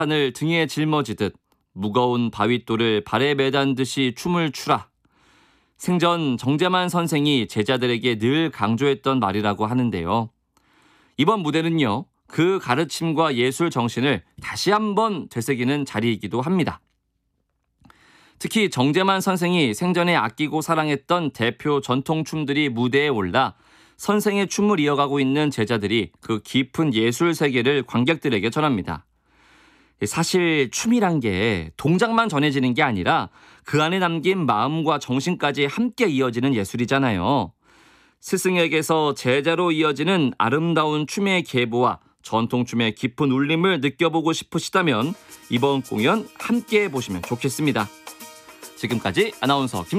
산을 등에 짊어지듯 무거운 바윗돌을 발에 매단 듯이 춤을 추라. 생전 정재만 선생이 제자들에게 늘 강조했던 말이라고 하는데요. 이번 무대는요, 그 가르침과 예술 정신을 다시 한번 되새기는 자리이기도 합니다. 특히 정재만 선생이 생전에 아끼고 사랑했던 대표 전통춤들이 무대에 올라 선생의 춤을 이어가고 있는 제자들이 그 깊은 예술 세계를 관객들에게 전합니다. 사실 춤이란 게 동작만 전해지는 게 아니라 그 안에 담긴 마음과 정신까지 함께 이어지는 예술이잖아요. 스승에게서 제자로 이어지는 아름다운 춤의 계보와 전통춤의 깊은 울림을 느껴보고 싶으시다면 이번 공연 함께 보시면 좋겠습니다. 지금까지 아나운서